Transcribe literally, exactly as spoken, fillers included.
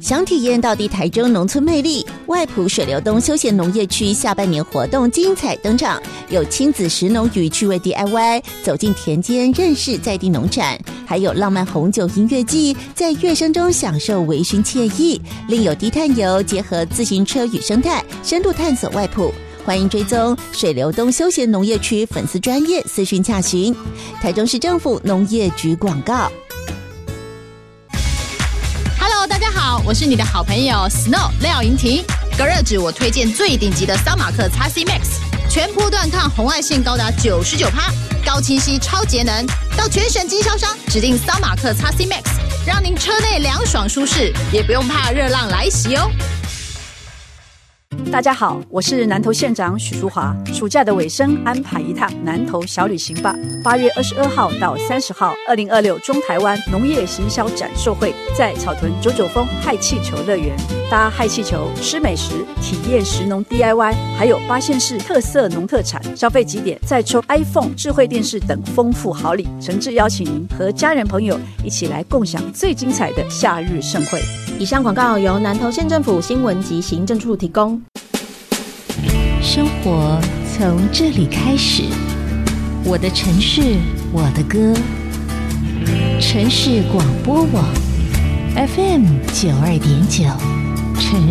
想体验到底台中农村魅力，外埔水流东休闲农业区下半年活动精彩登场，有亲子食农与趣味 D I Y， 走进田间认识在地农产，还有浪漫红酒音乐季，在乐声中享受微醺惬意，另有低碳游结合自行车与生态，深度探索外埔。欢迎追踪水流东休闲农业区粉丝专页私讯洽询。台中市政府农业局广告。 Hello， 大家好，我是你的好朋友 Snow 廖莹婷。隔热纸我推荐最顶级的桑马克 X C Max， 全波段抗红外线高达 百分之九十九， 高清晰超节能。到全省经销商指定桑马克 X C Max， 让您车内凉爽舒适，也不用怕热浪来袭哦。 大家好，我是南投县长许淑华。暑假的尾声，安排一趟南投小旅行吧。八月二十二号到三十号，二零二六中台湾农业行销展售会在草屯九九峰氦气球乐园，搭氦气球吃美食，体验食农 D I Y， 还有八县市特色农特产，消费几点再抽 iPhone、智慧电视等丰富好礼。诚挚邀请您和家人朋友一起来共享最精彩的夏日盛会。 以上广告由南投县政府新闻及行政处提供。 生活从这里开始，我的城市，我的歌。城市广播网 F M 九二点九。